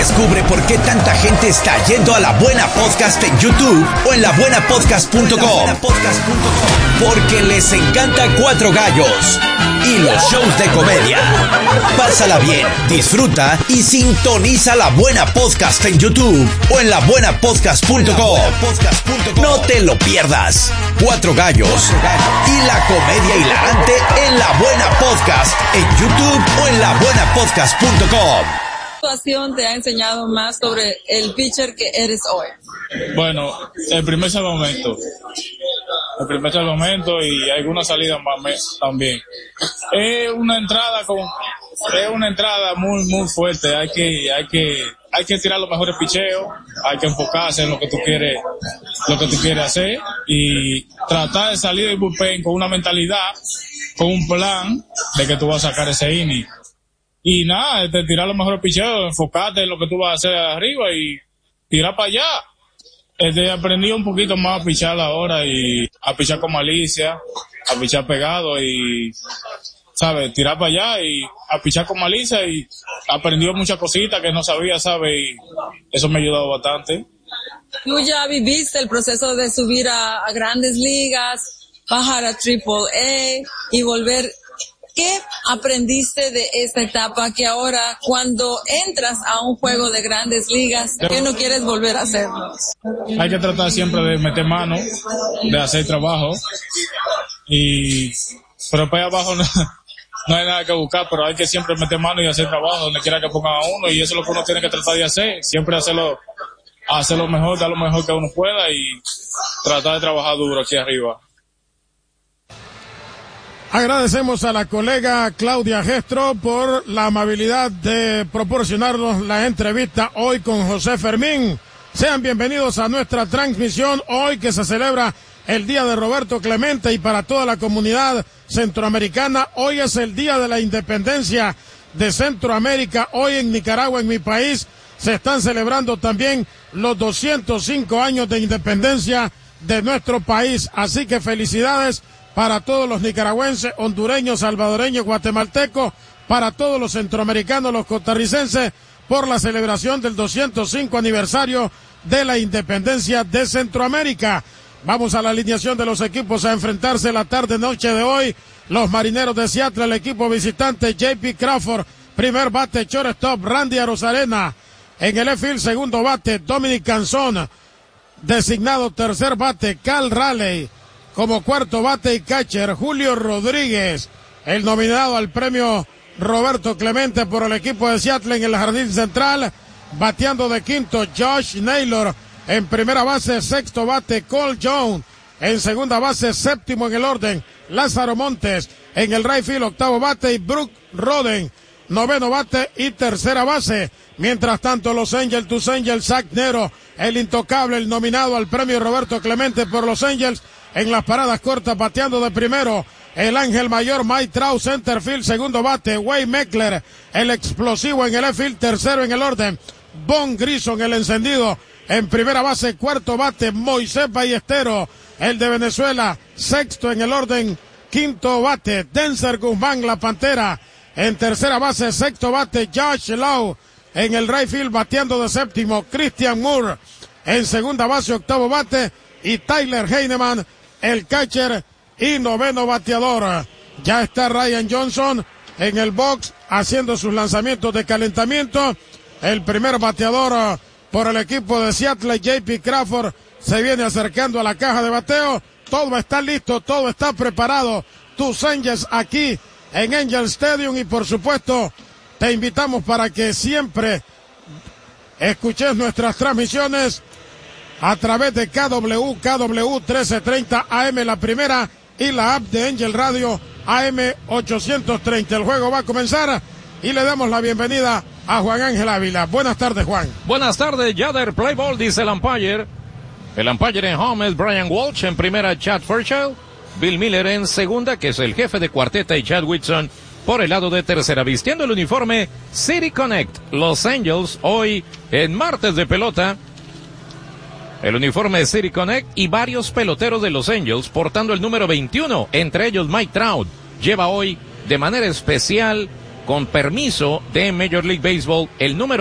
Descubre por qué tanta gente está yendo a La Buena Podcast en YouTube o en labuenapodcast.com. Porque les encanta Cuatro Gallos y los shows de comedia. Pásala bien, disfruta y sintoniza La Buena Podcast en YouTube o en labuenapodcast.com. No te lo pierdas. Cuatro Gallos y la comedia hilarante en La Buena Podcast en YouTube o en labuenapodcast.com. ¿Situación te ha enseñado más sobre el pitcher que eres hoy? Bueno, el primer salvamento y algunas salidas más también. Es una entrada muy fuerte. Hay que tirar los mejores picheos, hay que enfocarse en lo que tú quieres hacer y tratar de salir del bullpen con una mentalidad, con un plan de que tú vas a sacar ese inning. Y nada, tirar los mejores picheos, enfocarte en lo que tú vas a hacer arriba y tirar para allá. Aprendí un poquito más a pichar ahora y a pichar con malicia, a pichar pegado y, ¿sabes? Tirar para allá y a pichar con malicia y aprendí muchas cositas que no sabía, ¿sabes? Y eso me ha ayudado bastante. Tú ya viviste el proceso de subir a grandes ligas, bajar a AAA y volver. ¿Qué aprendiste de esta etapa que ahora cuando entras a un juego de grandes ligas, que no quieres volver a hacerlo? Hay que tratar siempre de meter mano, de hacer trabajo, pero para allá abajo no hay nada que buscar, pero hay que siempre meter mano y hacer trabajo donde quiera que pongan a uno, y eso es lo que uno tiene que tratar de hacer, siempre hacerlo mejor, dar lo mejor que uno pueda y tratar de trabajar duro aquí arriba. Agradecemos a la colega Claudia Gestro por la amabilidad de proporcionarnos la entrevista hoy con José Fermín. Sean bienvenidos a nuestra transmisión hoy que se celebra el Día de Roberto Clemente y para toda la comunidad centroamericana. Hoy es el Día de la Independencia de Centroamérica. Hoy en Nicaragua, en mi país, se están celebrando también los 205 años de independencia de nuestro país. Así que felicidades para todos los nicaragüenses, hondureños, salvadoreños, guatemaltecos, para todos los centroamericanos, los costarricenses, por la celebración del 205 aniversario de la independencia de Centroamérica. Vamos a la alineación de los equipos a enfrentarse la tarde-noche de hoy. Los Marineros de Seattle, el equipo visitante, J.P. Crawford, primer bate, shortstop, Randy Arozarena. En el left field, segundo bate, Dominic Canzón. Designado tercer bate, Cal Raleigh. Como cuarto bate y catcher, Julio Rodríguez, el nominado al premio Roberto Clemente por el equipo de Seattle en el jardín central. Bateando de quinto, Josh Naylor. En primera base, sexto bate, Cole Jones. En segunda base, séptimo en el orden, Lázaro Montes. En el right field, octavo bate, y Brooke Roden. Noveno bate y tercera base. Mientras tanto, los Angels, tus Angels, Zach Nero, el intocable, el nominado al premio Roberto Clemente por los Angels. En las paradas cortas, bateando de primero, el ángel mayor Mike Trout, center field, segundo bate, Wade Meckler, el explosivo en el left field, tercero en el orden, Von Grison, el encendido, en primera base, cuarto bate, Moisés Ballesteros, el de Venezuela, sexto en el orden, quinto bate, Denzer Guzmán, la Pantera, en tercera base, sexto bate, Josh Lowe, en el right field, bateando de séptimo, Christian Moore, en segunda base, octavo bate, y Tyler Heineman, el catcher y noveno bateador. Ya está Ryan Johnson en el box haciendo sus lanzamientos de calentamiento. El primer bateador por el equipo de Seattle, J.P. Crawford, se viene acercando a la caja de bateo. Todo está listo, todo está preparado. Tus Angels aquí en Angel Stadium y por supuesto te invitamos para que siempre escuches nuestras transmisiones a través de KW 1330 AM, la primera, y la app de Angel Radio AM 830. El juego va a comenzar y le damos la bienvenida a Juan Ángel Ávila. Buenas tardes, Juan. Buenas tardes, Yader. Play ball, dice el umpire. El umpire en home es Brian Walsh, en primera Chad Fairchild, Bill Miller en segunda, que es el jefe de cuarteta, y Chad Whitson por el lado de tercera, vistiendo el uniforme City Connect, Los Angels, hoy en martes de pelota. El uniforme de City Connect y varios peloteros de Los Angels portando el número 21, entre ellos Mike Trout, lleva hoy de manera especial, con permiso de Major League Baseball, el número